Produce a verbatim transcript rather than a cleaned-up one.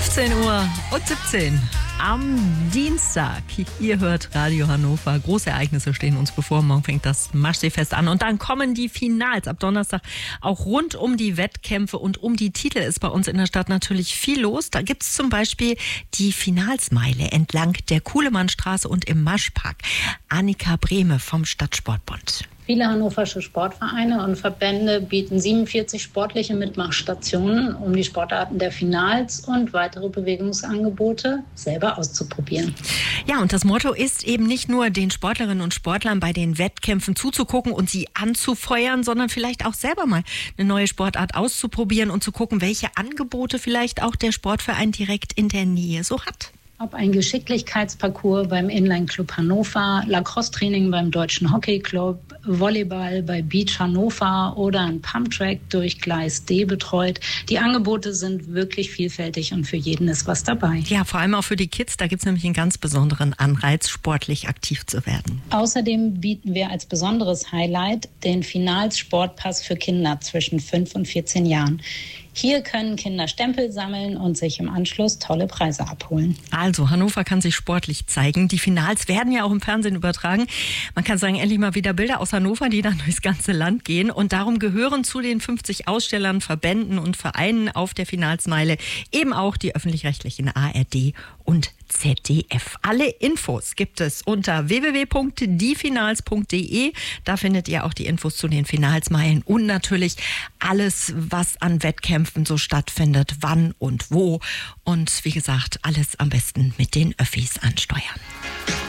fünfzehn Uhr und siebzehn am Dienstag. Ihr hört Radio Hannover. Große Ereignisse stehen uns bevor. Morgen fängt das Maschseefest an. Und dann kommen die Finals ab Donnerstag. Auch rund um die Wettkämpfe und um die Titel ist bei uns in der Stadt natürlich viel los. Da gibt es zum Beispiel die Finalsmeile entlang der Kuhlemannstraße und im Maschpark. Annika Brehme vom Stadtsportbund. Viele hannoversche Sportvereine und Verbände bieten siebenundvierzig sportliche Mitmachstationen, um die Sportarten der Finals und weitere Bewegungsangebote selber auszuprobieren. Ja, und das Motto ist eben nicht nur, den Sportlerinnen und Sportlern bei den Wettkämpfen zuzugucken und sie anzufeuern, sondern vielleicht auch selber mal eine neue Sportart auszuprobieren und zu gucken, welche Angebote vielleicht auch der Sportverein direkt in der Nähe so hat. Ob ein Geschicklichkeitsparcours beim Inline-Club Hannover, Lacrosse-Training beim Deutschen Hockey-Club, Volleyball bei Beach Hannover oder ein Pumptrack durch Gleis D betreut. Die Angebote sind wirklich vielfältig und für jeden ist was dabei. Ja, vor allem auch für die Kids. Da gibt es nämlich einen ganz besonderen Anreiz, sportlich aktiv zu werden. Außerdem bieten wir als besonderes Highlight den Finals-Sportpass für Kinder zwischen fünf und vierzehn Jahren. Hier können Kinder Stempel sammeln und sich im Anschluss tolle Preise abholen. Also, Hannover kann sich sportlich zeigen. Die Finals werden ja auch im Fernsehen übertragen. Man kann sagen, endlich mal wieder Bilder aus Hannover, die dann durchs ganze Land gehen. Und darum gehören zu den fünfzig Ausstellern, Verbänden und Vereinen auf der Finalsmeile eben auch die öffentlich-rechtlichen A R D und Z D F. Alle Infos gibt es unter w w w punkt die finals punkt d e. Da findet ihr auch die Infos zu den Finalsmeilen und natürlich alles, was an Wettkämpfen so stattfindet, wann und wo. Und wie gesagt, alles am besten mit den Öffis ansteuern.